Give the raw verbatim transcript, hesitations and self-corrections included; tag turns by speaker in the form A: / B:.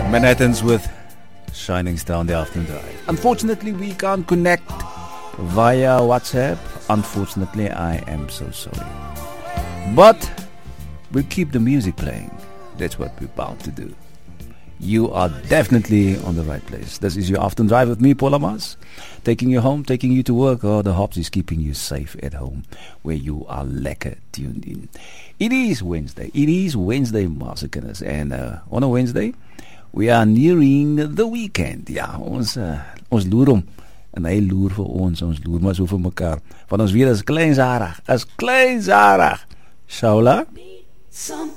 A: Manhattans with Shining Star on the afternoon drive. Unfortunately, we can't connect via WhatsApp. Unfortunately, I am so sorry. But we'll keep the music playing. That's what we're bound to do. You are definitely on the right place. This is your afternoon drive with me, Paul Amas. Taking you home, taking you to work. Oh, the Hops is keeping you safe at home, where you are lekker tuned in. It is Wednesday. It is Wednesday, Masterkinders. And uh, on a Wednesday, we are nearing the weekend. Ja, ons, uh, ons loer om. En hy loer vir ons, ons loer maar so vir mekaar. Want ons weer is kleinsarig, is kleinsarig. Shaula?